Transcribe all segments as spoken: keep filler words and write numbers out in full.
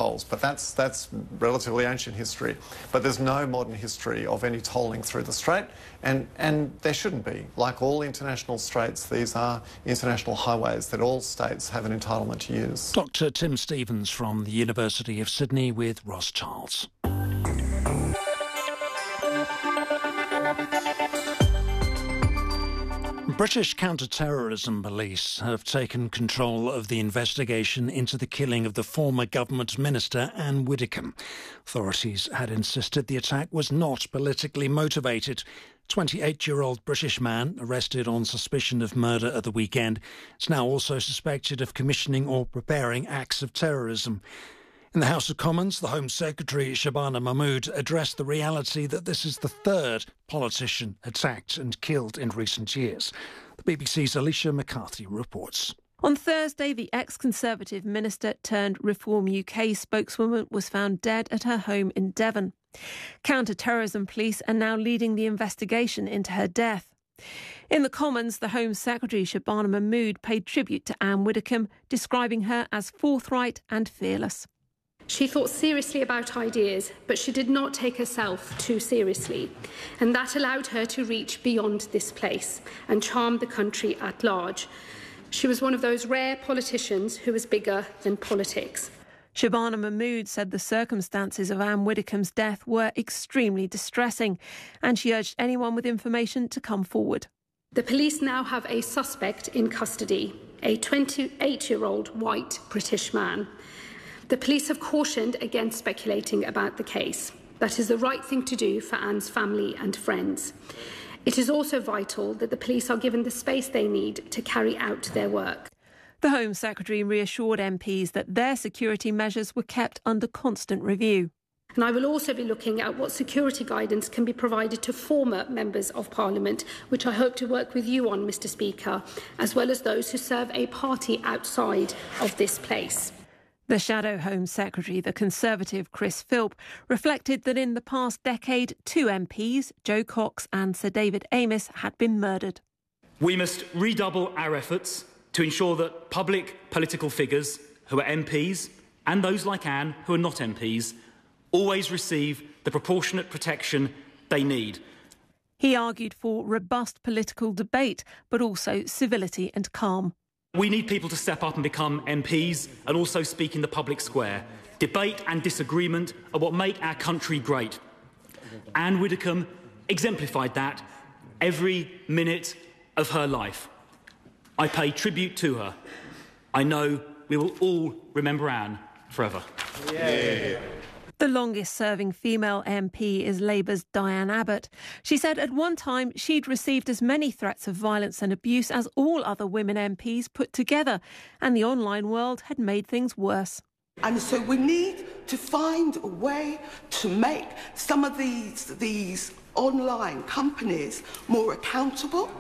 tolls, but that's that's relatively ancient history. But there's no modern history of any tolling through the strait, and, and there shouldn't be. Like all international straits, these are international highways that all states have an entitlement to use. Doctor Tim Stevens from the University of Sydney with Ross Charles. British counter-terrorism police have taken control of the investigation into the killing of the former government minister Anne Widdecombe. Authorities had insisted the attack was not politically motivated. twenty-eight-year-old British man arrested on suspicion of murder at the weekend is now also suspected of commissioning or preparing acts of terrorism. In the House of Commons, the Home Secretary Shabana Mahmood addressed the reality that this is the third politician attacked and killed in recent years. The B B C's Alicia McCarthy reports. On Thursday, the ex-Conservative minister turned Reform U K spokeswoman was found dead at her home in Devon. Counter-terrorism police are now leading the investigation into her death. In the Commons, the Home Secretary Shabana Mahmood paid tribute to Anne Widdecombe, describing her as forthright and fearless. She thought seriously about ideas, but she did not take herself too seriously, and that allowed her to reach beyond this place and charm the country at large. She was one of those rare politicians who was bigger than politics. Shabana Mahmood said the circumstances of Anne Widdecombe's death were extremely distressing, and she urged anyone with information to come forward. The police now have a suspect in custody, a twenty-eight-year-old white British man. The police have cautioned against speculating about the case. That is the right thing to do for Anne's family and friends. It is also vital that the police are given the space they need to carry out their work. The Home Secretary reassured M Ps that their security measures were kept under constant review. And I will also be looking at what security guidance can be provided to former members of Parliament, which I hope to work with you on, Mr Speaker, as well as those who serve a party outside of this place. The Shadow Home Secretary, the Conservative Chris Philp, reflected that in the past decade, two M Ps, Jo Cox and Sir David Amess, had been murdered. We must redouble our efforts to ensure that public political figures who are M Ps and those like Anne who are not M Ps always receive the proportionate protection they need. He argued for robust political debate, but also civility and calm. We need people to step up and become M Ps and also speak in the public square. Debate and disagreement are what make our country great. Anne Widdecombe exemplified that every minute of her life. I pay tribute to her. I know we will all remember Anne forever. Yeah. The longest-serving female M P is Labour's Diane Abbott. She said at one time she'd received as many threats of violence and abuse as all other women M Ps put together, and the online world had made things worse. And so we need to find a way to make some of these, these online companies more accountable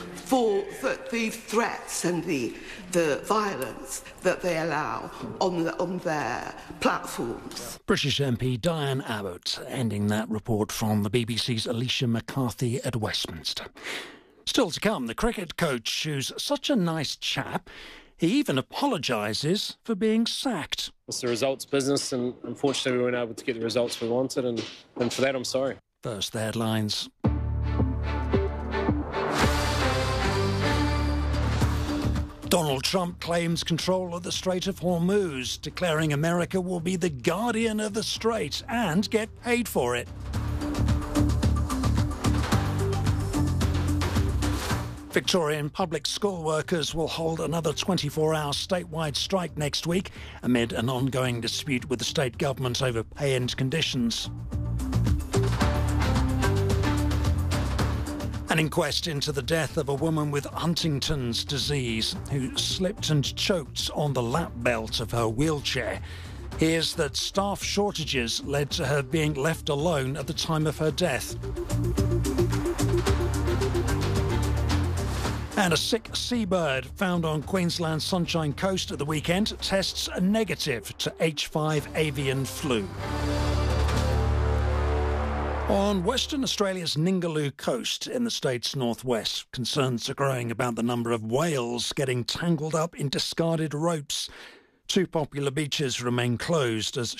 for the, the threats and the, the violence that they allow on, the, on their platforms. British M P Diane Abbott ending that report from the B B C's Alicia McCarthy at Westminster. Still to come, the cricket coach, who's such a nice chap, he even apologises for being sacked. It's the results business, and unfortunately we weren't able to get the results we wanted, and, and for that I'm sorry. First, the headlines. Donald Trump claims control of the Strait of Hormuz, declaring America will be the guardian of the strait and get paid for it. Victorian public school workers will hold another twenty-four hour statewide strike next week amid an ongoing dispute with the state government over pay and conditions. An inquest into the death of a woman with Huntington's disease who slipped and choked on the lap belt of her wheelchair. Here's that staff shortages led to her being left alone at the time of her death. And a sick seabird found on Queensland's Sunshine Coast at the weekend tests negative to H five avian flu. On Western Australia's Ningaloo coast in the state's northwest, concerns are growing about the number of whales getting tangled up in discarded ropes. Two popular beaches remain closed as